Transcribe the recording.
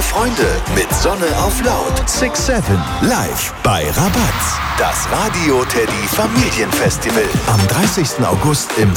Freunde mit Sonne auf Laut. 6-7 live bei Rabatz. Das Radio Teddy Familienfestival. Am 30. August im